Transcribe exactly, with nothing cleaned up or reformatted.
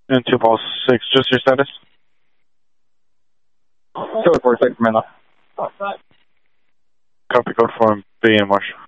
And two ball six, just your status? Code four six, man. Copy code for B and Marshall.